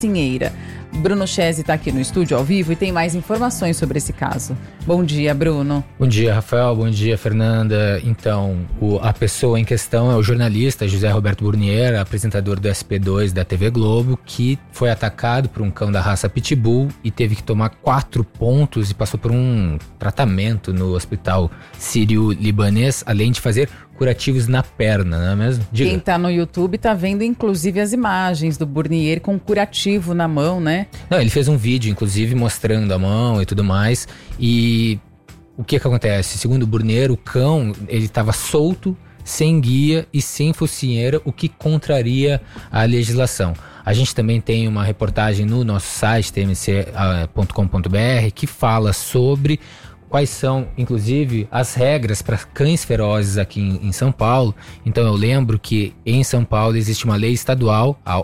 focinheira. Bruno Chesi está aqui no estúdio ao vivo e tem mais informações sobre esse caso. Bom dia, Bruno. Bom dia, Rafael. Bom dia, Fernanda. Então, a pessoa em questão é o jornalista José Roberto Burnier, apresentador do SP2 da TV Globo, que foi atacado por um cão da raça Pitbull e teve que tomar 4 pontos e passou por um tratamento no hospital sírio-libanês, além de fazer curativos na perna, não é mesmo? Diga. Quem tá no YouTube tá vendo inclusive as imagens do Burnier com curativo na mão, né? Não, ele fez um vídeo, inclusive, mostrando a mão e tudo mais. E o que acontece? Segundo o Burnier, o cão, ele estava solto, sem guia e sem focinheira, o que contraria a legislação. A gente também tem uma reportagem no nosso site, tmc.com.br, que fala sobre quais são, inclusive, as regras para cães ferozes aqui em São Paulo. Então eu lembro que em São Paulo existe uma lei estadual, a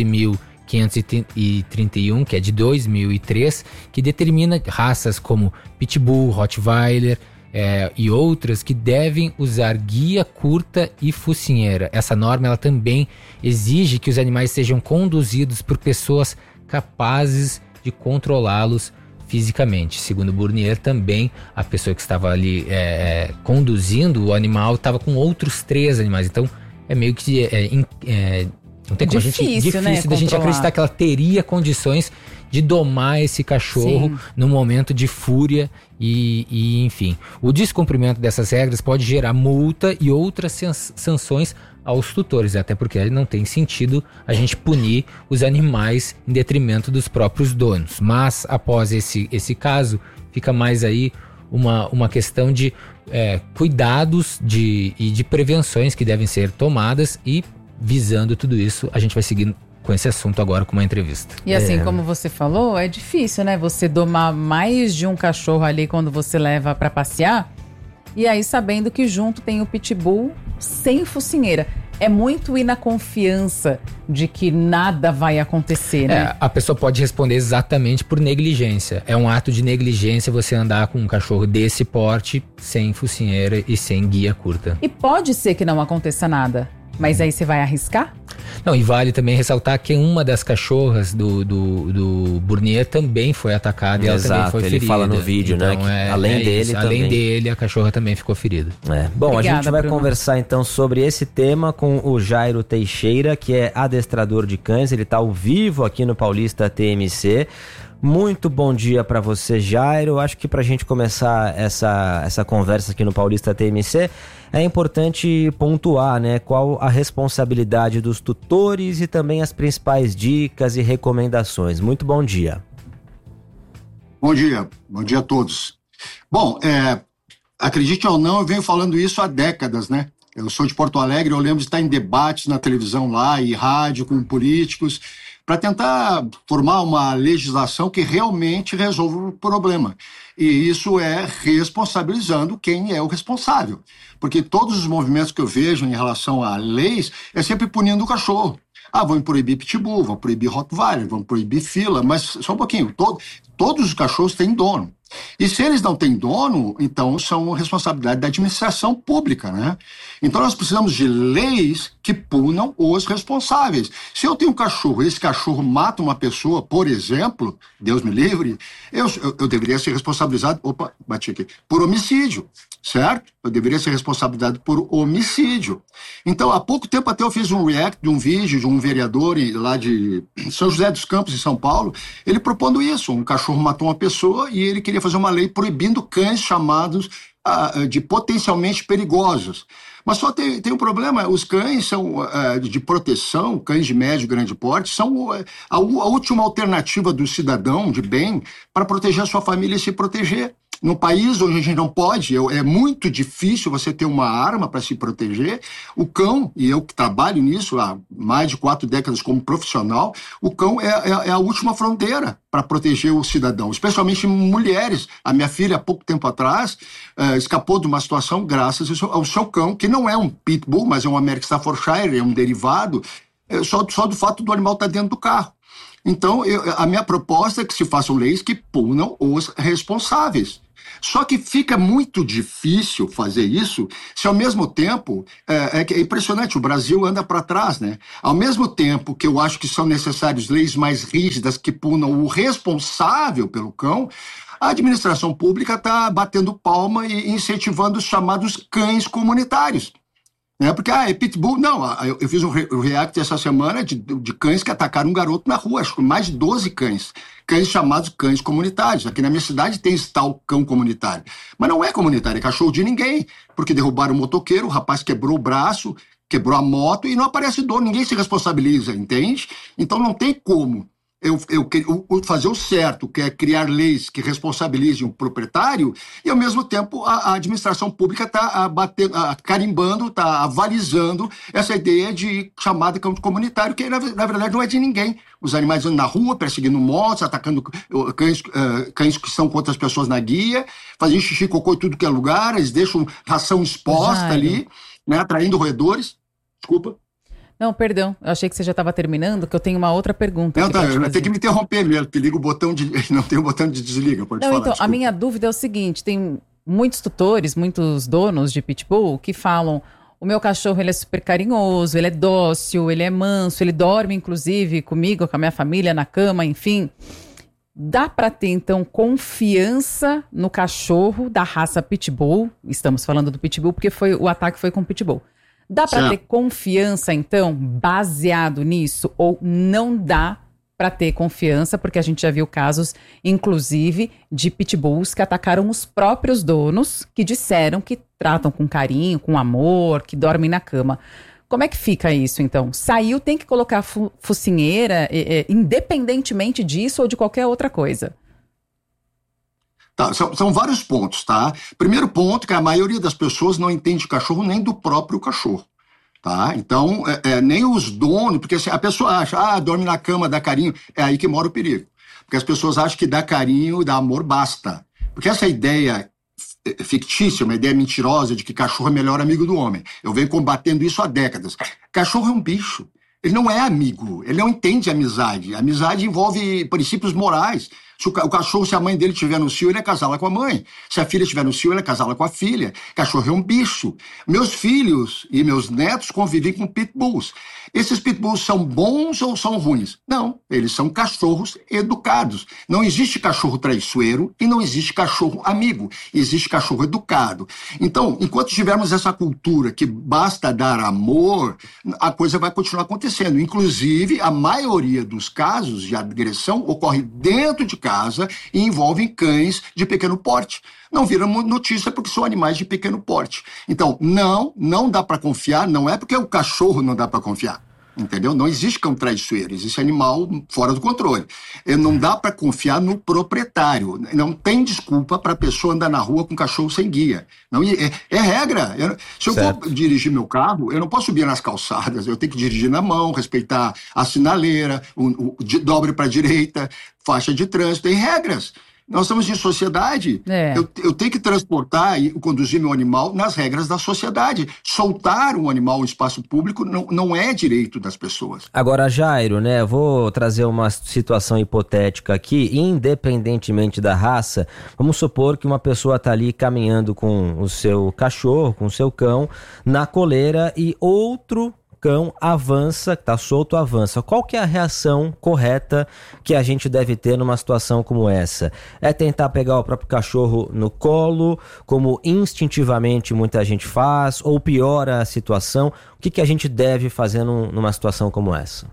11.531, que é de 2003, que determina raças como Pitbull, Rottweiler e outras que devem usar guia curta e focinheira. Essa norma ela também exige que os animais sejam conduzidos por pessoas capazes de controlá-los fisicamente. Segundo Burnier, também a pessoa que estava ali conduzindo o animal estava com outros 3 animais. Então é meio que não tem como difícil, né, da gente acreditar que ela teria condições de domar esse cachorro. Sim. No momento de fúria e enfim. O descumprimento dessas regras pode gerar multa e outras sanções aos tutores, até porque não tem sentido a gente punir os animais em detrimento dos próprios donos. Mas após esse caso, fica mais aí uma questão de cuidados e de prevenções que devem ser tomadas, e visando tudo isso, a gente vai seguir com esse assunto agora com uma entrevista. E assim, como você falou, é difícil, né? Você domar mais de um cachorro ali quando você leva pra passear, e aí sabendo que junto tem o Pitbull sem focinheira. É muito ir na confiança de que nada vai acontecer, né? A pessoa pode responder exatamente por negligência. É um ato de negligência você andar com um cachorro desse porte, sem focinheira e sem guia curta. E pode ser que não aconteça nada, mas aí você vai arriscar? Não, e vale também ressaltar que uma das cachorras do Burnier também foi atacada. Exato, e ela também foi ferida. Ele fala no vídeo, então, né? Que além dele também. Além dele, a cachorra também ficou ferida. Bom, Obrigada, a gente vai Bruno. conversar então sobre esse tema com o Jairo Teixeira, que é adestrador de cães. Ele está ao vivo aqui no Paulista TMC. Muito bom dia para você, Jairo. Acho que para a gente começar essa conversa aqui no Paulista TMC, é importante pontuar, né, qual a responsabilidade dos tutores e também as principais dicas e recomendações. Muito bom dia. Bom dia a todos. Bom, acredite ou não, eu venho falando isso há décadas, né? Eu sou de Porto Alegre, eu lembro de estar em debates na televisão lá e rádio com políticos, para tentar formar uma legislação que realmente resolva o problema. E isso é responsabilizando quem é o responsável. Porque todos os movimentos que eu vejo em relação a leis é sempre punindo o cachorro. Vão proibir Pitbull, vão proibir Rottweiler, vão proibir fila, mas só um pouquinho, todos os cachorros têm dono. E se eles não têm dono, então são responsabilidade da administração pública, né? Então nós precisamos de leis que punam os responsáveis. Se eu tenho um cachorro, esse cachorro mata uma pessoa, por exemplo, Deus me livre, eu deveria ser responsabilizado, por homicídio, certo? Eu deveria ser responsabilizado por homicídio. Então, há pouco tempo até eu fiz um react de um vídeo de um vereador lá de São José dos Campos, em São Paulo, ele propondo isso. Um cachorro matou uma pessoa e ele queria fazer uma lei proibindo cães chamados de potencialmente perigosos. Mas só tem um problema, os cães são de proteção, cães de médio e grande porte, são a última alternativa do cidadão de bem para proteger a sua família e se proteger. Num país onde a gente não pode, é muito difícil você ter uma arma para se proteger. O cão, e eu que trabalho nisso há mais de 4 décadas como profissional, o cão é a última fronteira para proteger o cidadão, especialmente mulheres. A minha filha, há pouco tempo atrás, escapou de uma situação graças ao seu cão, que não é um pitbull, mas é um American Staffordshire, é um derivado, só do fato do animal estar dentro do carro. Então, a minha proposta é que se façam leis que punam os responsáveis. Só que fica muito difícil fazer isso se ao mesmo tempo, é impressionante, o Brasil anda para trás, né? Ao mesmo tempo que eu acho que são necessárias leis mais rígidas que punam o responsável pelo cão, a administração pública está batendo palma e incentivando os chamados cães comunitários. Porque, é pitbull. Não, eu fiz um react essa semana de cães que atacaram um garoto na rua, acho que mais de 12 cães. Cães chamados cães comunitários. Aqui na minha cidade tem esse tal cão comunitário. Mas não é comunitário, é cachorro de ninguém. Porque derrubaram o motoqueiro, o rapaz quebrou o braço, quebrou a moto e não aparece dono, ninguém se responsabiliza, entende? Então não tem como eu fazer o certo, que é criar leis que responsabilizem o proprietário, e ao mesmo tempo a administração pública está carimbando, está avalizando essa ideia de chamada cão comunitário, que na verdade não é de ninguém. Os animais andam na rua, perseguindo motos, atacando cães que são contra as pessoas na guia, fazendo xixi, cocô em tudo que é lugar, eles deixam ração exposta ali, né, atraindo roedores. Desculpa. Não, perdão, eu achei que você já estava terminando, que eu tenho uma outra pergunta. Não, tá, eu tenho que me interromper mesmo, porque liga o botão de... Não tem o botão de desliga, pode falar. Então, desculpa. a minha dúvida é o seguinte, tem muitos tutores, muitos donos de pitbull que falam, o meu cachorro ele é super carinhoso, ele é dócil, ele é manso, ele dorme inclusive comigo, com a minha família, na cama, enfim. Dá para ter, então, confiança no cachorro da raça pitbull? Estamos falando do pitbull porque o ataque foi com pitbull. Dá para ter confiança, então, baseado nisso? Ou não dá para ter confiança? Porque a gente já viu casos, inclusive, de pitbulls que atacaram os próprios donos, que disseram que tratam com carinho, com amor, que dormem na cama. Como é que fica isso, então? Saiu, tem que colocar focinheira, independentemente disso ou de qualquer outra coisa? Tá, são vários pontos, tá? Primeiro ponto, que a maioria das pessoas não entende cachorro nem do próprio cachorro, tá? Então, nem os donos, porque assim, a pessoa acha, dorme na cama, dá carinho, é aí que mora o perigo. Porque as pessoas acham que dar carinho, dar amor, basta. Porque essa ideia fictícia, uma ideia mentirosa de que cachorro é o melhor amigo do homem. Eu venho combatendo isso há décadas. Cachorro é um bicho. Ele não é amigo, ele não entende amizade. Amizade envolve princípios morais. Se o cachorro, se a mãe dele estiver no cio, ele é casá-la com a mãe. Se a filha estiver no cio, ele é casá-la com a filha. Cachorro é um bicho. Meus filhos e meus netos convivem com pitbulls. Esses pitbulls são bons ou são ruins? Não, eles são cachorros educados. Não existe cachorro traiçoeiro e não existe cachorro amigo. Existe cachorro educado. Então, enquanto tivermos essa cultura que basta dar amor, a coisa vai continuar acontecendo. Inclusive, a maioria dos casos de agressão ocorre dentro de casa e envolvem cães de pequeno porte. Não viram notícia porque são animais de pequeno porte. Então, não dá para confiar, não é porque o cachorro não dá para confiar. Entendeu? Não existe cão traiçoeiro, existe animal fora do controle. Não dá para confiar no proprietário. Não tem desculpa para a pessoa andar na rua com cachorro sem guia. Não, é regra. Se eu for dirigir meu carro, eu não posso subir nas calçadas, eu tenho que dirigir na mão, respeitar a sinaleira, dobre para a direita, faixa de trânsito, tem regras. Nós estamos em sociedade, eu tenho que transportar e conduzir meu animal nas regras da sociedade. Soltar um animal em espaço público não é direito das pessoas. Agora, Jairo, né, eu vou trazer uma situação hipotética aqui, independentemente da raça. Vamos supor que uma pessoa está ali caminhando com o seu cachorro, com o seu cão, na coleira e outro cão avança, que está solto, avança. Qual que é a reação correta que a gente deve ter numa situação como essa? É tentar pegar o próprio cachorro no colo, como instintivamente muita gente faz, ou piora a situação? O que a gente deve fazer numa situação como essa?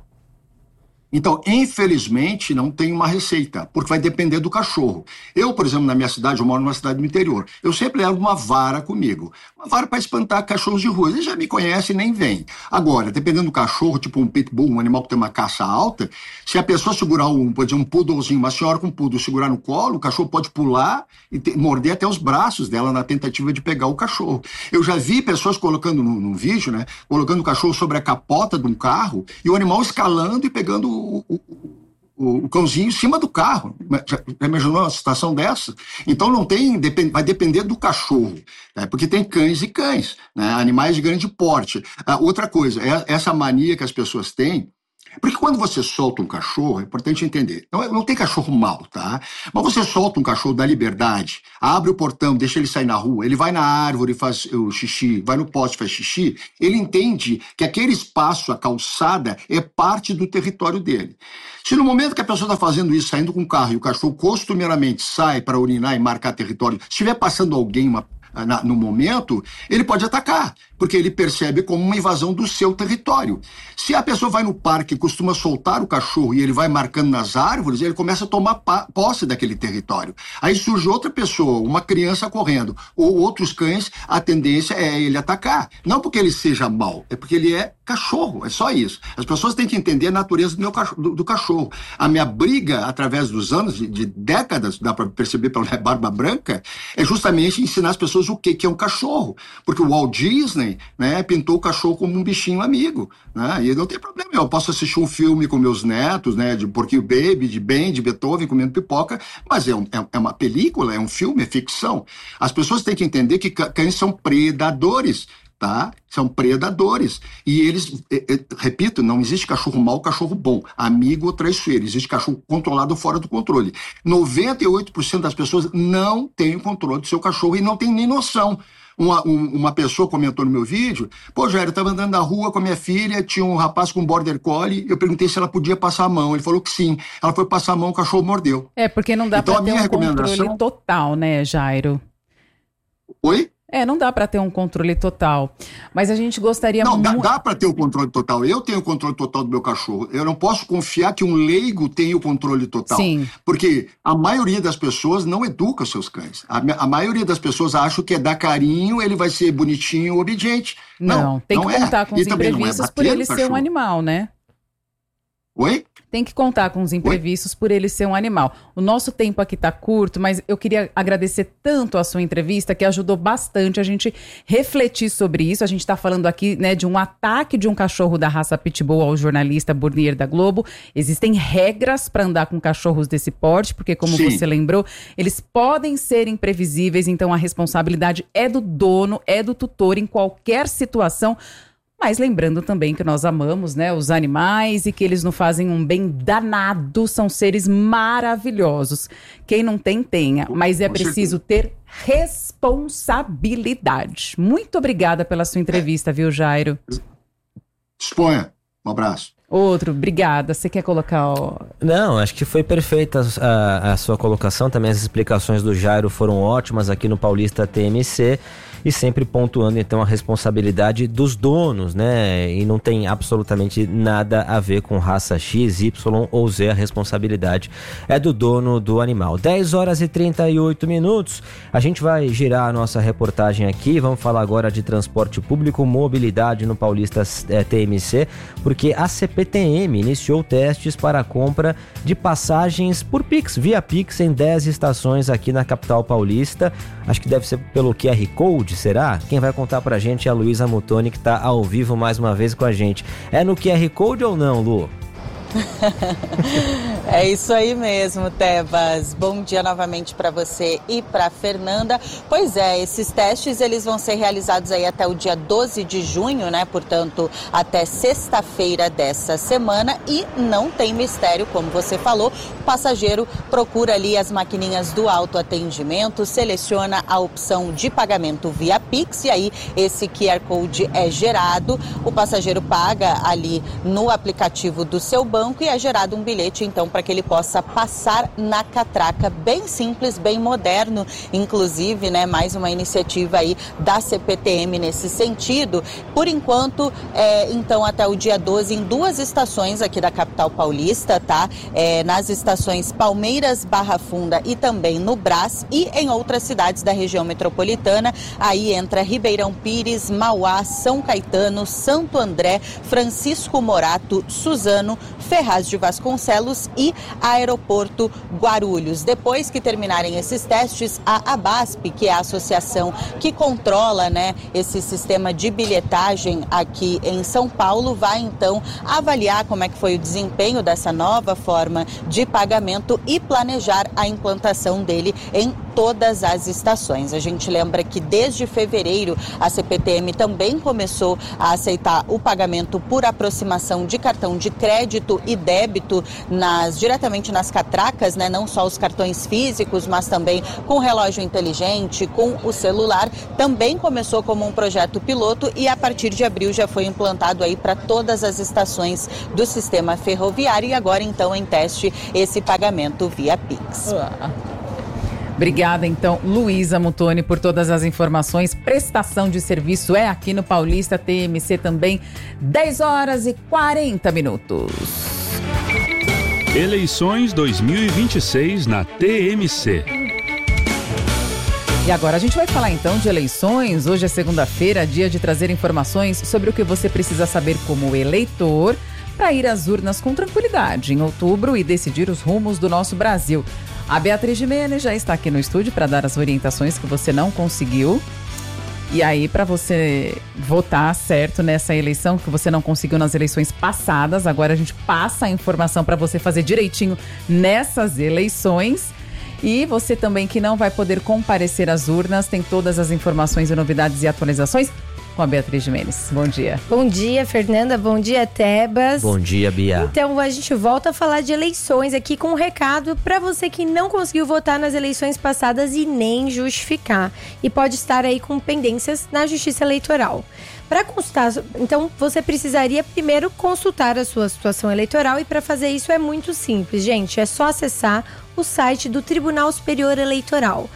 Então, infelizmente, não tem uma receita, porque vai depender do cachorro. Eu, por exemplo, na minha cidade, eu moro numa cidade do interior, eu sempre levo uma vara comigo. Uma vara para espantar cachorros de rua. Eles já me conhecem e nem vêm. Agora, dependendo do cachorro, tipo um pitbull, um animal que tem uma caça alta, se a pessoa segurar pode ser um poodlezinho, uma senhora com um poodle, segurar no colo, o cachorro pode pular e morder até os braços dela na tentativa de pegar o cachorro. Eu já vi pessoas colocando no vídeo, né, colocando o cachorro sobre a capota de um carro e o animal escalando e pegando o cãozinho em cima do carro. Já imaginou uma situação dessa? Então vai depender do cachorro, né? Porque tem cães e cães, né? Animais de grande porte. Outra coisa, essa mania que as pessoas têm, Porque quando você solta um cachorro, é importante entender, não tem cachorro mau, tá? Mas você solta um cachorro da liberdade, abre o portão, deixa ele sair na rua, ele vai na árvore e faz o xixi, vai no poste e faz xixi, ele entende que aquele espaço, a calçada, é parte do território dele. Se no momento que a pessoa está fazendo isso, saindo com o carro, e o cachorro costumeiramente sai para urinar e marcar território, se estiver passando alguém no momento, ele pode atacar, porque ele percebe como uma invasão do seu território. Se a pessoa vai no parque e costuma soltar o cachorro e ele vai marcando nas árvores, ele começa a tomar posse daquele território. Aí surge outra pessoa, uma criança correndo, ou outros cães, a tendência é ele atacar. Não porque ele seja mau, é porque ele é cachorro, é só isso. As pessoas têm que entender a natureza do cachorro. A minha briga, através dos anos, de décadas, dá para perceber pela barba branca, é justamente ensinar as pessoas o que é um cachorro. Porque o Walt Disney, né, pintou o cachorro como um bichinho amigo, né, e não tem problema, eu posso assistir um filme com meus netos, né, de Porquinho Baby, de Ben, de Beethoven, comendo pipoca, mas é uma película, é um filme, é ficção. As pessoas têm que entender que cães são predadores, tá? São predadores. E eles, repito, não existe cachorro mau, cachorro bom, amigo ou traiçoeiro. Existe cachorro controlado ou fora do controle. 98% das pessoas não têm o controle do seu cachorro e não tem nem noção. Uma pessoa comentou no meu vídeo, pô, Jair, eu estava andando na rua com a minha filha, tinha um rapaz com border collie, eu perguntei se ela podia passar a mão, ele falou que sim. Ela foi passar a mão, o cachorro mordeu. Porque não dá para ter um controle total, né, Jairo? Oi? Não dá para ter um controle total, mas a gente gostaria muito... Não, dá para ter o controle total. Eu tenho o controle total do meu cachorro. Eu não posso confiar que um leigo tenha o controle total. Sim. Porque a maioria das pessoas não educa seus cães. A maioria das pessoas acha que é dar carinho, ele vai ser bonitinho, obediente. Não, tem que contar com os imprevistos por ele ser um animal, né? Oi? Tem que contar com os imprevistos por ele ser um animal. O nosso tempo aqui está curto, mas eu queria agradecer tanto a sua entrevista, que ajudou bastante a gente refletir sobre isso. A gente está falando aqui, né, de um ataque de um cachorro da raça Pitbull ao jornalista Burnier da Globo. Existem regras para andar com cachorros desse porte, porque como Sim. você lembrou, eles podem ser imprevisíveis, então a responsabilidade é do dono, é do tutor em qualquer situação. Mas lembrando também que nós amamos, né, os animais e que eles nos fazem um bem danado, são seres maravilhosos. Quem não tem, tenha, mas é preciso ter responsabilidade. Muito obrigada pela sua entrevista, viu, Jairo? Disponha. Um abraço. Outro, obrigada. Você quer colocar Não, acho que foi perfeita a sua colocação. Também as explicações do Jairo foram ótimas aqui no Paulista TMC. E sempre pontuando, então, a responsabilidade dos donos, né? E não tem absolutamente nada a ver com raça X, Y ou Z. A responsabilidade é do dono do animal. 10h38. A gente vai girar a nossa reportagem aqui. Vamos falar agora de transporte público, mobilidade no Paulista TMC, porque a CPTM iniciou testes para a compra de passagens por Pix, via Pix, em 10 estações aqui na capital paulista. Acho que deve ser pelo QR Code, será? Quem vai contar pra gente é a Luísa Mutoni, que está ao vivo mais uma vez com a gente. É no QR Code ou não, Lu? É isso aí mesmo, Tebas. Bom dia novamente para você e para Fernanda. Pois é, esses testes eles vão ser realizados aí até o dia 12 de junho, né? Portanto, até sexta-feira dessa semana, e não tem mistério, como você falou. O passageiro procura ali as maquininhas do autoatendimento, seleciona a opção de pagamento via Pix e aí esse QR Code é gerado. O passageiro paga ali no aplicativo do seu banco e é gerado um bilhete, então, para que ele possa passar na catraca. Bem simples, bem moderno, inclusive, né? Mais uma iniciativa aí da CPTM nesse sentido. Por enquanto, então, até o dia 12, em 2 estações aqui da capital paulista, tá? Nas estações Palmeiras, Barra Funda e também no Brás, e em outras cidades da região metropolitana. Aí entra Ribeirão Pires, Mauá, São Caetano, Santo André, Francisco Morato, Suzano, Ferraz de Vasconcelos e Aeroporto Guarulhos. Depois que terminarem esses testes, a ABASP, que é a associação que controla, né, esse sistema de bilhetagem aqui em São Paulo, vai então avaliar como é que foi o desempenho dessa nova forma de pagamento e planejar a implantação dele em todas as estações. A gente lembra que desde fevereiro a CPTM também começou a aceitar o pagamento por aproximação de cartão de crédito e débito diretamente nas catracas, né? Não só os cartões físicos, mas também com relógio inteligente, com o celular. Também começou como um projeto piloto e a partir de abril já foi implantado aí para todas as estações do sistema ferroviário e agora então em teste esse pagamento via Pix. Obrigada, então, Luísa Muttoni, por todas as informações. Prestação de serviço é aqui no Paulista TMC também, 10h40. Eleições 2026 na TMC. E agora a gente vai falar então de eleições. Hoje é segunda-feira, dia de trazer informações sobre o que você precisa saber como eleitor para ir às urnas com tranquilidade em outubro e decidir os rumos do nosso Brasil. A Beatriz Gimenez já está aqui no estúdio para dar as orientações que você não conseguiu. E aí, para você votar certo nessa eleição, que você não conseguiu nas eleições passadas, agora a gente passa a informação para você fazer direitinho nessas eleições. E você também que não vai poder comparecer às urnas, tem todas as informações e novidades e atualizações com a Beatriz Gimenez. Bom dia. Bom dia, Fernanda. Bom dia, Tebas. Bom dia, Bia. Então, a gente volta a falar de eleições aqui com um recado para você que não conseguiu votar nas eleições passadas e nem justificar. E pode estar aí com pendências na Justiça Eleitoral. Para consultar, então, você precisaria primeiro consultar a sua situação eleitoral e para fazer isso é muito simples, gente. É só acessar o site do Tribunal Superior Eleitoral,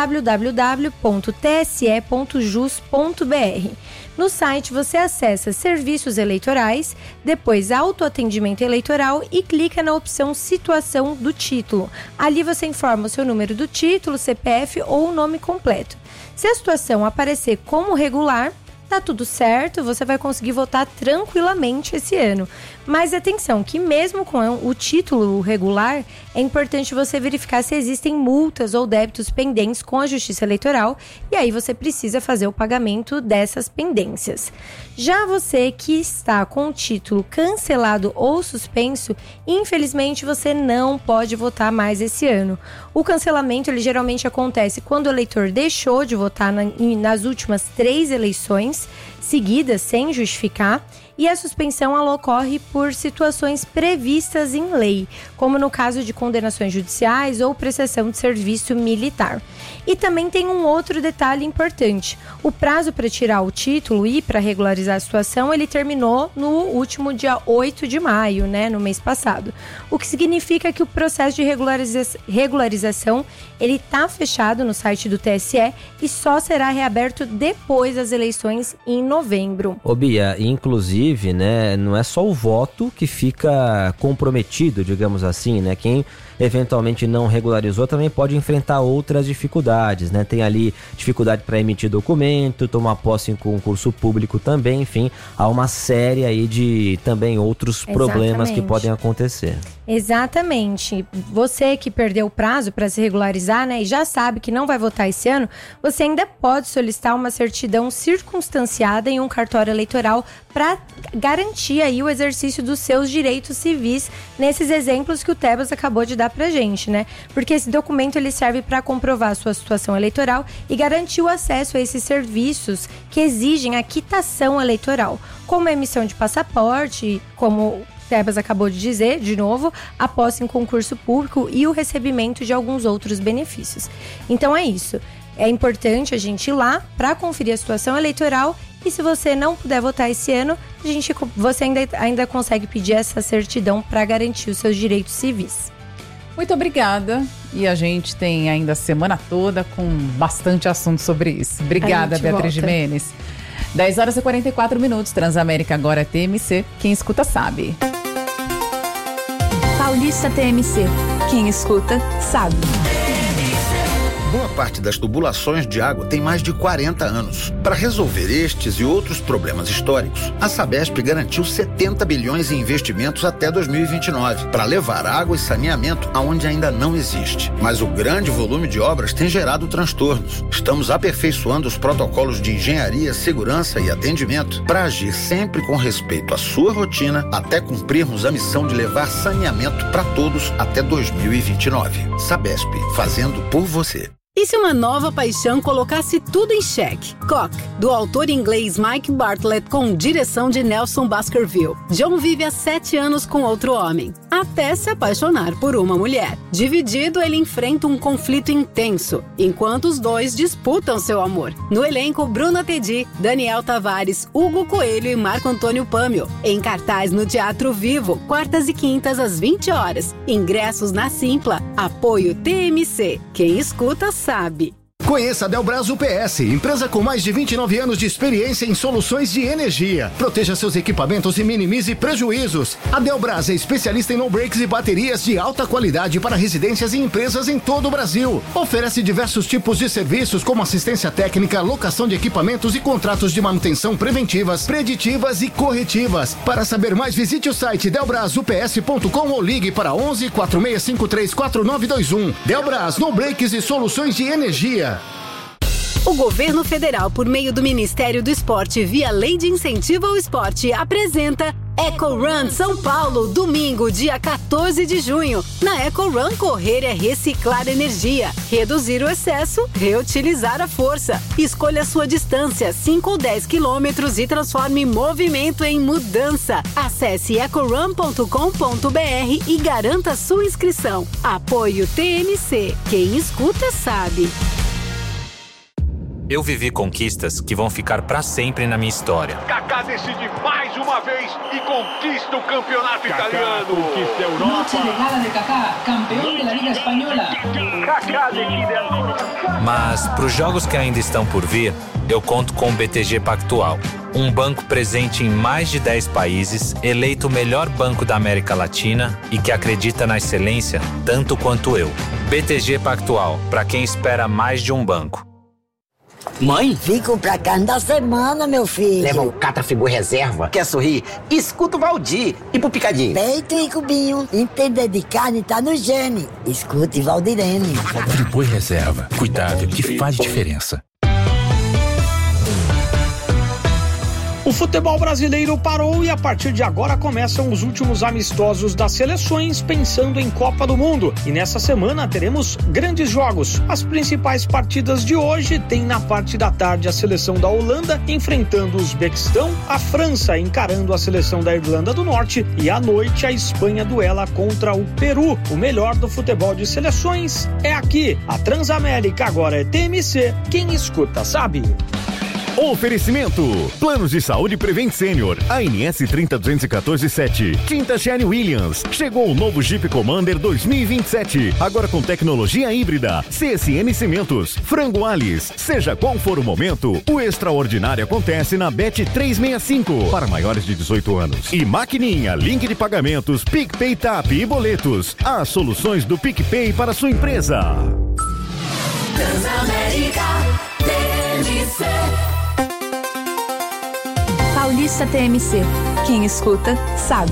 www.tse.jus.br. No site você acessa Serviços Eleitorais, depois Autoatendimento Eleitoral e clica na opção Situação do Título. Ali você informa o seu número do título, CPF ou o nome completo. Se a situação aparecer como regular, tá tudo certo, você vai conseguir votar tranquilamente esse ano. Mas atenção, que mesmo com o título regular, é importante você verificar se existem multas ou débitos pendentes com a Justiça Eleitoral e aí você precisa fazer o pagamento dessas pendências. Já você que está com o título cancelado ou suspenso, infelizmente você não pode votar mais esse ano. O cancelamento ele geralmente acontece quando o eleitor deixou de votar nas últimas 3 eleições seguidas sem justificar, e a suspensão ela ocorre por situações previstas em lei, como no caso de condenações judiciais ou prestação de serviço militar. E também tem um outro detalhe importante. O prazo para tirar o título e para regularizar a situação, ele terminou no último dia 8 de maio, né, no mês passado. O que significa que o processo de regularização ele está fechado no site do TSE e só será reaberto depois das eleições em novembro. Ô Bia, inclusive, né, não é só o voto que fica comprometido, digamos assim, né? Quem eventualmente não regularizou também pode enfrentar outras dificuldades, né? Tem ali dificuldade para emitir documento, tomar posse em concurso público também, enfim, há uma série aí de também outros problemas que podem acontecer. Exatamente. Você que perdeu o prazo para se regularizar, né, e já sabe que não vai votar esse ano, você ainda pode solicitar uma certidão circunstanciada em um cartório eleitoral para garantir aí o exercício dos seus direitos civis nesses exemplos que o Tebas acabou de dar pra gente, né? Porque esse documento ele serve para comprovar a sua situação eleitoral e garantir o acesso a esses serviços que exigem a quitação eleitoral, como a emissão de passaporte, como Tebas acabou de dizer, de novo, a posse em concurso público e o recebimento de alguns outros benefícios. Então é isso. É importante a gente ir lá para conferir a situação eleitoral e se você não puder votar esse ano, você ainda consegue pedir essa certidão para garantir os seus direitos civis. Muito obrigada. E a gente tem ainda a semana toda com bastante assunto sobre isso. Obrigada, Beatriz Gimenez. 10h44, Transamérica agora é TMC. Quem escuta sabe. Paulista TMC. Quem escuta sabe. Boa parte das tubulações de água tem mais de 40 anos. Para resolver estes e outros problemas históricos, a Sabesp garantiu 70 bilhões em investimentos até 2029, para levar água e saneamento aonde ainda não existe. Mas o grande volume de obras tem gerado transtornos. Estamos aperfeiçoando os protocolos de engenharia, segurança e atendimento para agir sempre com respeito à sua rotina até cumprirmos a missão de levar saneamento para todos até 2029. Sabesp, fazendo por você. E se uma nova paixão colocasse tudo em xeque? Cock, do autor inglês Mike Bartlett, com direção de Nelson Baskerville. John vive há 7 anos com outro homem, até se apaixonar por uma mulher. Dividido, ele enfrenta um conflito intenso, enquanto os dois disputam seu amor. No elenco, Bruna Tedi, Daniel Tavares, Hugo Coelho e Marco Antônio Pâmio. Em cartaz no Teatro Vivo, quartas e quintas às 20 horas. Ingressos na Simpla. Apoio TMC. Quem escuta sabe. Conheça a Delbras UPS, empresa com mais de 29 anos de experiência em soluções de energia. Proteja seus equipamentos e minimize prejuízos. A Delbras é especialista em no-breaks e baterias de alta qualidade para residências e empresas em todo o Brasil. Oferece diversos tipos de serviços como assistência técnica, locação de equipamentos e contratos de manutenção preventivas, preditivas e corretivas. Para saber mais, visite o site delbrasups.com ou ligue para 11 4653 4921. Delbras, no-breaks e soluções de energia. O governo federal, por meio do Ministério do Esporte, via Lei de Incentivo ao Esporte, apresenta Eco Run São Paulo, domingo, dia 14 de junho. Na Eco Run, correr é reciclar energia, reduzir o excesso, reutilizar a força. Escolha a sua distância, 5 ou 10 quilômetros, e transforme movimento em mudança. Acesse ecorun.com.br e garanta sua inscrição. Apoio TMC. Quem escuta sabe. Eu vivi conquistas que vão ficar pra sempre na minha história. Kaká decide mais uma vez e conquista o campeonato italiano. Conquista a Europa. Noche de gala de Kaká, campeão da Liga Espanhola. Kaká decide agora. Mas pros jogos que ainda estão por vir, eu conto com o BTG Pactual. Um banco presente em mais de 10 países, eleito o melhor banco da América Latina e que acredita na excelência tanto quanto eu. BTG Pactual, pra quem espera mais de um banco. Mãe? Fico pra carne da semana, meu filho. Leva um Catafigu reserva. Quer sorrir? Escuta o Valdir. E pro picadinho? Peito e cubinho. Entender de carne tá no gene. Escute Valdirene. Friboi reserva. Cuidado que faz diferença. O futebol brasileiro parou e a partir de agora começam os últimos amistosos das seleções pensando em Copa do Mundo. E nessa semana teremos grandes jogos. As principais partidas de hoje tem na parte da tarde a seleção da Holanda enfrentando o Uzbequistão, a França encarando a seleção da Irlanda do Norte e à noite a Espanha duela contra o Peru. O melhor do futebol de seleções é aqui. A Transamérica agora é TMC. Quem escuta sabe. Oferecimento: Planos de Saúde Prevent Senior, ANS 30214-7. Tinta Sherry Williams. Chegou o novo Jeep Commander 2027. Agora com tecnologia híbrida. CSN Cimentos. Frango Alice. Seja qual for o momento, o extraordinário acontece na Bet 365. Para maiores de 18 anos. E Maquininha, link de pagamentos, PicPay Tap e boletos. As soluções do PicPay para sua empresa. Transamérica TMC. Paulista TMC. Quem escuta, sabe.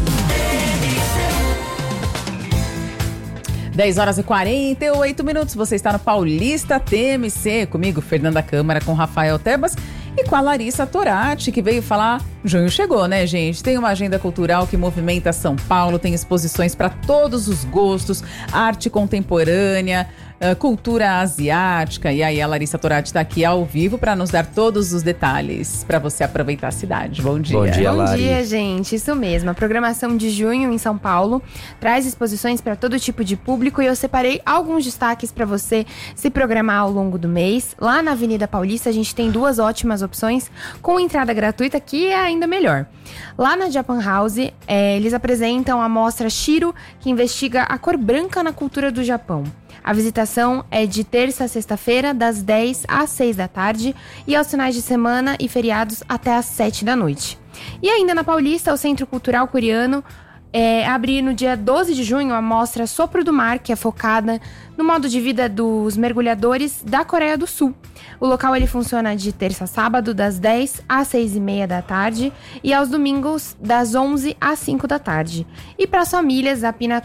10 horas e 48 minutos. Você está no Paulista TMC. Comigo, Fernanda Câmara, com Rafael Tebas e com a Larissa Torati, que veio falar... Junho chegou, né, gente? Tem uma agenda cultural que movimenta São Paulo, tem exposições para todos os gostos, arte contemporânea, cultura asiática. E aí a Larissa Torati está aqui ao vivo para nos dar todos os detalhes para você aproveitar a cidade. Bom dia. Bom dia, Bom dia, gente. Isso mesmo. A programação de junho em São Paulo traz exposições para todo tipo de público e eu separei alguns destaques para você se programar ao longo do mês. Lá na Avenida Paulista a gente tem 2 ótimas opções com entrada gratuita, que é ainda melhor. Lá na Japan House, eles apresentam a mostra Shiro, que investiga a cor branca na cultura do Japão. A visitação é de terça a sexta-feira, das 10 às 6 da tarde, e aos finais de semana e feriados até às 7 da noite. E ainda na Paulista, o Centro Cultural Coreano abrir no dia 12 de junho a mostra Sopro do Mar, que é focada no modo de vida dos mergulhadores da Coreia do Sul. O local ele funciona de terça a sábado, das 10 às 6h30 da tarde e aos domingos, das 11 às 5 da tarde. E para as famílias, a Pina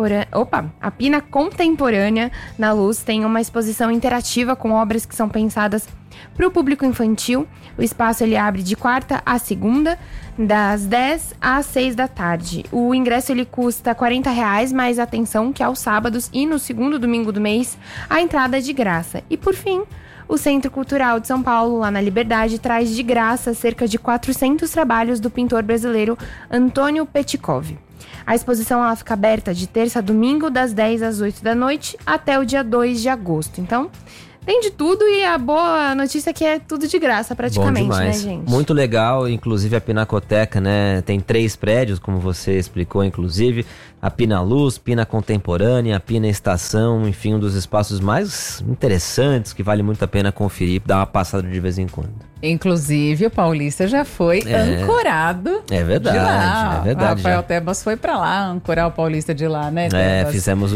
Contemporânea na Luz tem uma exposição interativa com obras que são pensadas para o público infantil. O espaço ele abre de quarta a segunda, das 10 às 6 da tarde. O ingresso ele custa R$40, mas atenção que aos sábados e no segundo domingo do mês a entrada é de graça. E por fim, o Centro Cultural de São Paulo, lá na Liberdade, traz de graça cerca de 400 trabalhos do pintor brasileiro Antônio Petkov. A exposição ela fica aberta de terça a domingo, das 10 às 8 da noite, até o dia 2 de agosto. Então, tem de tudo e a boa notícia é que é tudo de graça praticamente, né, gente? Muito legal, inclusive a Pinacoteca, né? Tem 3 prédios, como você explicou, inclusive. A Pina Luz, Pina Contemporânea, a Pina Estação, enfim, um dos espaços mais interessantes que vale muito a pena conferir, dar uma passada de vez em quando. Inclusive, o Paulista já foi ancorado de lá. É verdade. Rafael Tebas foi pra lá ancorar o Paulista de lá, né, Tebas? Fizemos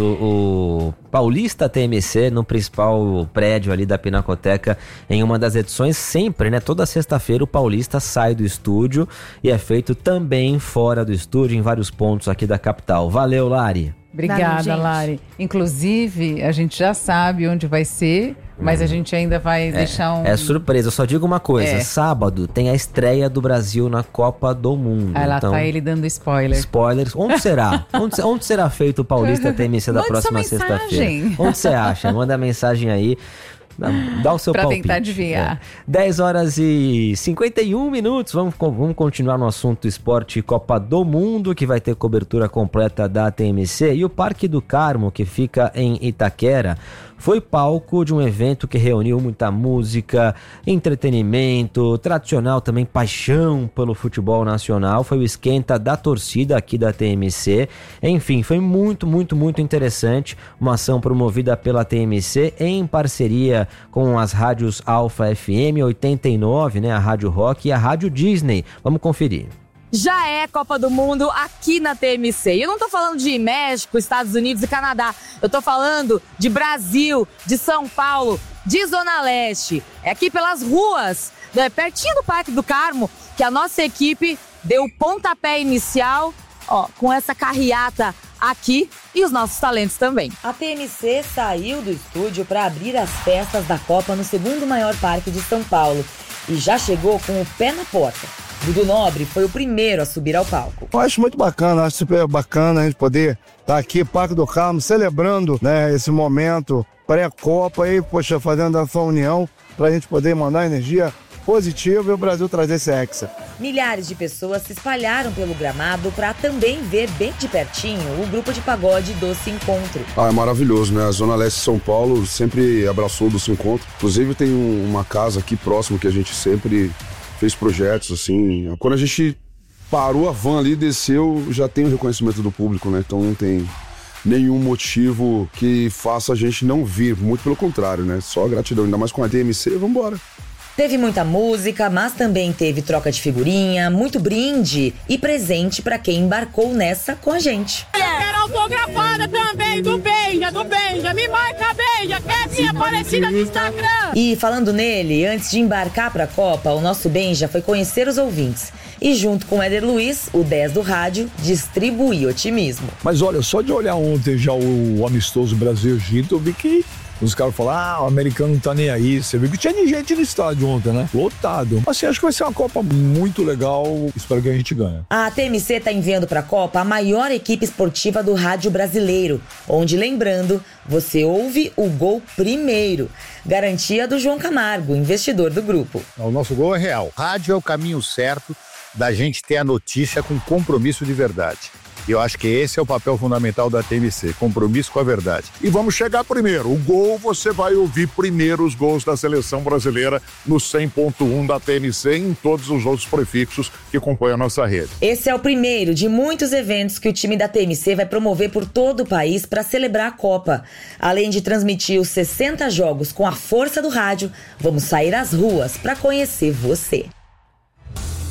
o Paulista TMC no principal prédio ali da Pinacoteca em uma das edições sempre, né? Toda sexta-feira o Paulista sai do estúdio e é feito também fora do estúdio, em vários pontos aqui da capital. Valeu, Lari. Obrigada, Lari. Inclusive, a gente já sabe onde vai ser, mas a gente ainda vai deixar um... É surpresa, eu só digo uma coisa. Sábado tem a estreia do Brasil na Copa do Mundo. Lá então, tá ele dando spoiler. Spoilers. Onde será? onde será feito o Paulista TMC da próxima sexta-feira? Onde você acha? Manda mensagem aí. Dá o seu palpite. Pra tentar adivinhar. 10 horas e 51 minutos. Vamos continuar no assunto esporte Copa do Mundo, que vai ter cobertura completa da TMC. E o Parque do Carmo, que fica em Itaquera, foi palco de um evento que reuniu muita música, entretenimento, tradicional também, paixão pelo futebol nacional. Foi o esquenta da torcida aqui da TMC. Enfim, foi muito, muito, muito interessante. Uma ação promovida pela TMC em parceria com as rádios Alfa FM 89, né, a Rádio Rock e a Rádio Disney. Vamos conferir. Já é Copa do Mundo aqui na TMC. E eu não tô falando de México, Estados Unidos e Canadá. Eu tô falando de Brasil, de São Paulo, de Zona Leste. É aqui pelas ruas, pertinho do Parque do Carmo, que a nossa equipe deu o pontapé inicial, com essa carreata aqui e os nossos talentos também. A TMC saiu do estúdio para abrir as festas da Copa no segundo maior parque de São Paulo e já chegou com o pé na porta. Dudu Nobre foi o primeiro a subir ao palco. Eu acho muito bacana, acho super bacana a gente poder estar aqui, Parque do Carmo, celebrando, né, esse momento pré-Copa e, fazendo essa união para a gente poder mandar energia positiva e o Brasil trazer esse hexa. Milhares de pessoas se espalharam pelo gramado para também ver bem de pertinho o grupo de pagode Doce Encontro. É maravilhoso, né? A Zona Leste de São Paulo sempre abraçou o Doce Encontro. Inclusive tem uma casa aqui próximo que a gente sempre fez projetos, assim. Quando a gente parou a van ali, desceu, já tem o reconhecimento do público, né? Então não tem nenhum motivo que faça a gente não vir. Muito pelo contrário, né? Só gratidão. Ainda mais com a TMC, vambora. Teve muita música, mas também teve troca de figurinha, muito brinde e presente pra quem embarcou nessa com a gente. Eu quero autografada também do Benja, me marca Benja, que é minha parecida no Instagram. E falando nele, antes de embarcar pra Copa, o nosso Benja foi conhecer os ouvintes. E junto com o Éder Luiz, o 10 do rádio, distribuir otimismo. Mas olha, só de olhar ontem já o amistoso Brasil-Egito, eu vi que os caras falaram, o americano não tá nem aí. Você viu que tinha gente no estádio ontem, né? Lotado. Assim, acho que vai ser uma Copa muito legal. Espero que a gente ganhe. A TMC tá enviando pra Copa a maior equipe esportiva do rádio brasileiro. Onde, lembrando, você ouve o gol primeiro. Garantia do João Camargo, investidor do grupo. O nosso gol é real. Rádio é o caminho certo da gente ter a notícia com compromisso de verdade. E eu acho que esse é o papel fundamental da TMC, compromisso com a verdade. E vamos chegar primeiro. O gol, você vai ouvir primeiro os gols da seleção brasileira no 100.1 da TMC e em todos os outros prefixos que compõem a nossa rede. Esse é o primeiro de muitos eventos que o time da TMC vai promover por todo o país para celebrar a Copa. Além de transmitir os 60 jogos com a força do rádio, vamos sair às ruas para conhecer você.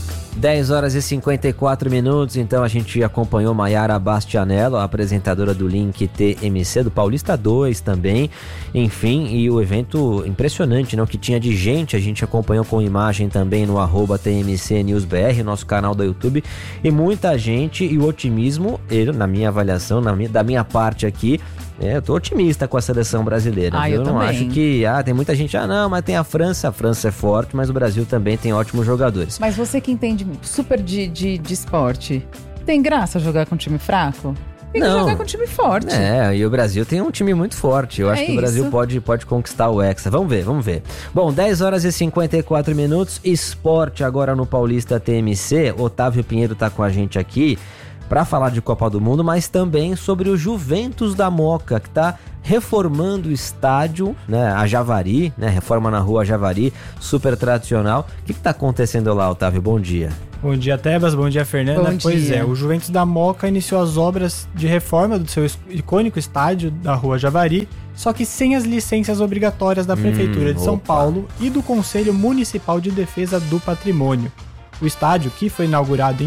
10 horas e 54 minutos, então a gente acompanhou Maiara Bastianello, a apresentadora do Link TMC, do Paulista 2 também, enfim, e o evento impressionante, né? O que tinha de gente, a gente acompanhou com imagem também no @TMCNewsBR, nosso canal do YouTube, e muita gente, e o otimismo, na minha avaliação, da minha parte aqui, eu tô otimista com a seleção brasileira. Eu não também. acho que, tem muita gente, não, mas tem a França é forte, mas o Brasil também tem ótimos jogadores. Mas você que entende super de esporte, tem graça jogar com um time fraco? Tem que jogar com um time forte. E o Brasil tem um time muito forte. Eu acho que o Brasil pode conquistar o Hexa. Vamos ver. Bom, 10 horas e 54 minutos, esporte agora no Paulista TMC. Otávio Pinheiro tá com a gente aqui para falar de Copa do Mundo, mas também sobre o Juventus da Moca, que está reformando o estádio, né, a Javari, né, reforma na rua Javari, super tradicional. O que está acontecendo lá, Otávio? Bom dia. Bom dia, Tebas. Bom dia, Fernanda. Pois é, o Juventus da Moca iniciou as obras de reforma do seu icônico estádio da rua Javari, só que sem as licenças obrigatórias da Prefeitura de São Paulo e do Conselho Municipal de Defesa do Patrimônio. O estádio, que foi inaugurado em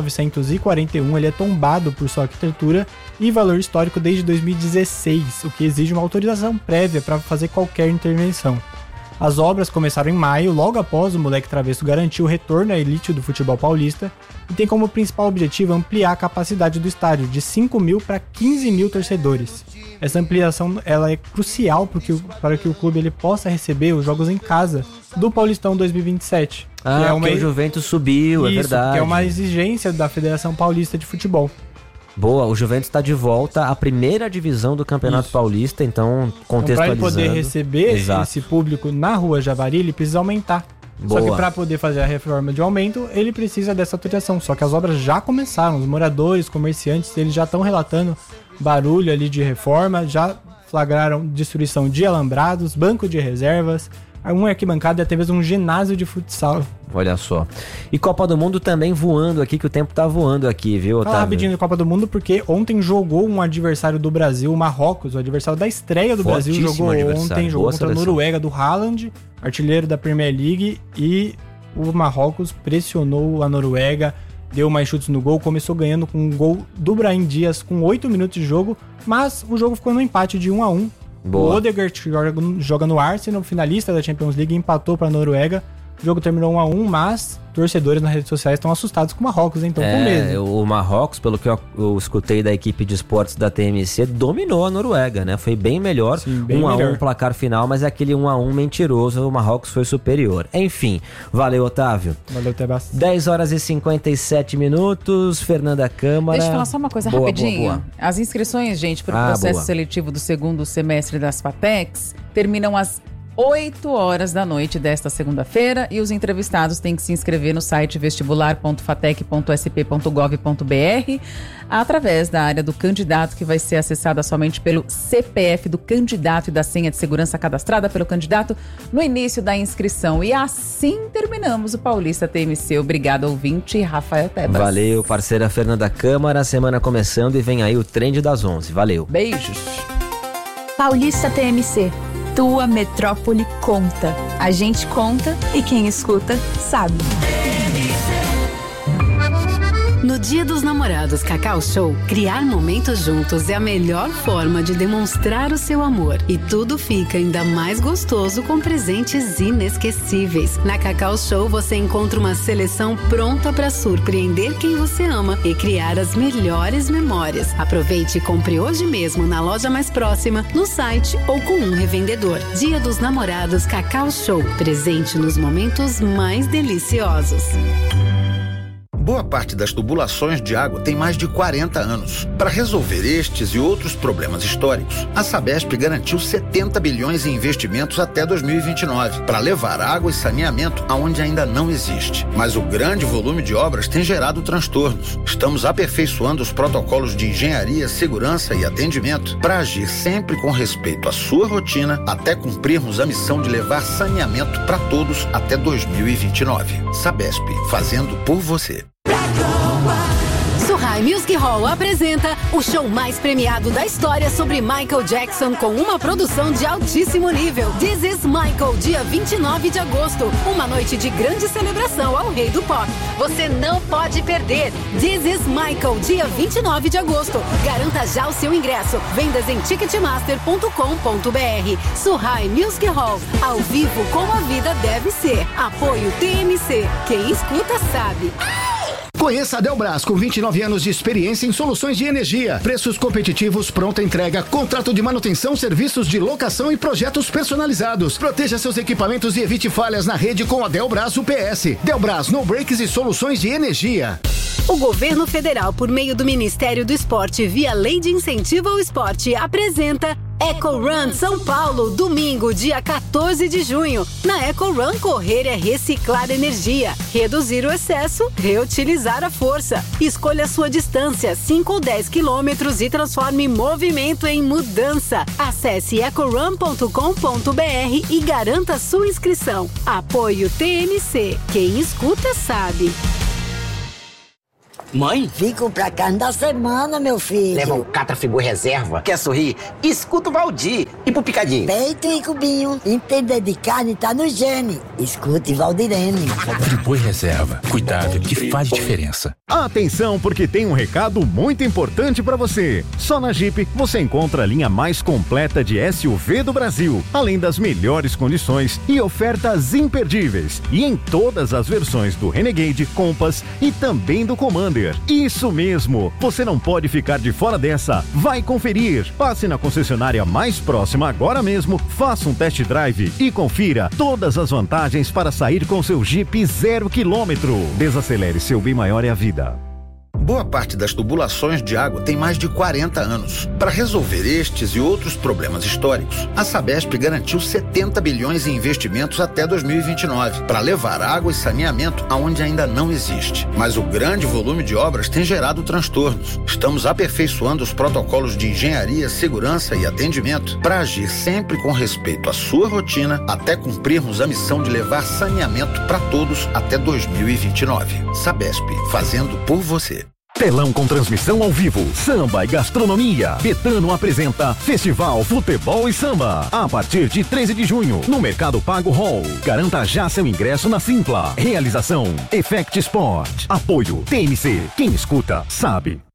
1941, ele é tombado por sua arquitetura e valor histórico desde 2016, o que exige uma autorização prévia para fazer qualquer intervenção. As obras começaram em maio, logo após o Moleque Travesso garantir o retorno à elite do futebol paulista, e tem como principal objetivo ampliar a capacidade do estádio de 5 mil para 15 mil torcedores. Essa ampliação ela é crucial para que o clube ele possa receber os jogos em casa do Paulistão 2027. Que o Juventus subiu, é verdade. Que é uma exigência da Federação Paulista de Futebol. Boa, o Juventus está de volta à primeira divisão do Campeonato Paulista, então contextualizando. Para ele poder receber esse público na rua Javari, ele precisa aumentar. Boa. Só que para poder fazer a reforma de aumento, ele precisa dessa autorização. Só que as obras já começaram, os moradores, comerciantes, eles já estão relatando barulho ali de reforma, já flagraram destruição de alambrados, banco de reservas, uma arquibancada e até mesmo um ginásio de futsal. Olha só. E Copa do Mundo também voando aqui, que o tempo tá voando aqui, viu, Otávio? Rapidinho de Copa do Mundo, porque ontem jogou um adversário do Brasil, o Marrocos, o adversário da estreia do Brasil, jogou ontem, jogou contra a Noruega do Haaland, artilheiro da Premier League, e o Marrocos pressionou a Noruega, deu mais chutes no gol, começou ganhando com um gol do Brahim Dias com 8 minutos de jogo, mas o jogo ficou no empate de 1-1. Boa. O Odegaard joga no Arsenal, finalista da Champions League, empatou para a Noruega. O jogo terminou 1-1, mas torcedores nas redes sociais estão assustados com o Marrocos, então com medo. O Marrocos, pelo que eu escutei da equipe de esportes da TMC, dominou a Noruega, né? Foi bem melhor. 1-1 o placar final, mas é aquele 1-1 mentiroso, o Marrocos foi superior. Enfim, valeu, Otávio. Valeu, Tebas. 10 horas e 57 minutos, Fernanda Câmara. Deixa eu falar só uma coisa rapidinho. As inscrições, gente, para o processo seletivo do segundo semestre das FATECs terminam às 8 horas da noite desta segunda-feira e os entrevistados têm que se inscrever no site vestibular.fatec.sp.gov.br através da área do candidato, que vai ser acessada somente pelo CPF do candidato e da senha de segurança cadastrada pelo candidato no início da inscrição. E assim terminamos o Paulista TMC. Obrigado, ouvinte, Rafael Tebas. Valeu, parceira Fernanda Câmara. Semana começando e vem aí o Trend das 11. Valeu. Beijos. Paulista TMC. Tua metrópole conta. A gente conta e quem escuta sabe. No Dia dos Namorados Cacau Show, criar momentos juntos é a melhor forma de demonstrar o seu amor. E tudo fica ainda mais gostoso com presentes inesquecíveis. Na Cacau Show você encontra uma seleção pronta para surpreender quem você ama e criar as melhores memórias. Aproveite e compre hoje mesmo na loja mais próxima, no site ou com um revendedor. Dia dos Namorados Cacau Show. Presente nos momentos mais deliciosos. Boa parte das tubulações de água tem mais de 40 anos. Para resolver estes e outros problemas históricos, a Sabesp garantiu 70 bilhões em investimentos até 2029, para levar água e saneamento aonde ainda não existe. Mas o grande volume de obras tem gerado transtornos. Estamos aperfeiçoando os protocolos de engenharia, segurança e atendimento para agir sempre com respeito à sua rotina, até cumprirmos a missão de levar saneamento para todos até 2029. Sabesp, fazendo por você. Surrai Music Hall apresenta o show mais premiado da história sobre Michael Jackson com uma produção de altíssimo nível. This is Michael, dia 29 de agosto. Uma noite de grande celebração ao rei do pop. Você não pode perder. This is Michael, dia 29 de agosto. Garanta já o seu ingresso. Vendas em ticketmaster.com.br. Surrai Music Hall, ao vivo como a vida deve ser. Apoio TMC. Quem escuta sabe. Conheça a Delbras, com 29 anos de experiência em soluções de energia, preços competitivos, pronta entrega, contrato de manutenção, serviços de locação e projetos personalizados. Proteja seus equipamentos e evite falhas na rede com a Delbras UPS. Delbras, no breaks e soluções de energia. O governo federal, por meio do Ministério do Esporte, via Lei de Incentivo ao Esporte, apresenta Eco Run São Paulo, domingo, dia 14 de junho. Na Eco Run, correr é reciclar energia, reduzir o excesso, reutilizar a força. Escolha a sua distância, 5 ou 10 quilômetros, e transforme movimento em mudança. Acesse ecorun.com.br e garanta sua inscrição. Apoio TMC. Quem escuta sabe. Mãe? Fico pra carne da semana, meu filho. Leva um Catrafigor reserva. Quer sorrir? Escuta o Valdir. E pro picadinho? Peito e cubinho. Entender de carne tá no gene. Escute Valdirene. Friboi reserva. Cuidado que faz diferença. Atenção, porque tem um recado muito importante pra você. Só na Jeep você encontra a linha mais completa de SUV do Brasil, além das melhores condições e ofertas imperdíveis. E em todas as versões do Renegade, Compass e também do Commander. Isso mesmo, você não pode ficar de fora dessa. Vai conferir. Passe na concessionária mais próxima agora mesmo, faça um test drive e confira todas as vantagens para sair com seu Jeep 0 km. Desacelere, seu bem maior é a vida. Boa parte das tubulações de água tem mais de 40 anos. Para resolver estes e outros problemas históricos, a Sabesp garantiu 70 bilhões em investimentos até 2029, para levar água e saneamento aonde ainda não existe. Mas o grande volume de obras tem gerado transtornos. Estamos aperfeiçoando os protocolos de engenharia, segurança e atendimento para agir sempre com respeito à sua rotina, até cumprirmos a missão de levar saneamento para todos até 2029. Sabesp, fazendo por você. Telão com transmissão ao vivo, samba e gastronomia. Betano apresenta Festival Futebol e Samba. A partir de 13 de junho, no Mercado Pago Hall. Garanta já seu ingresso na Simpla. Realização Effect Sport. Apoio TMC. Quem escuta, sabe.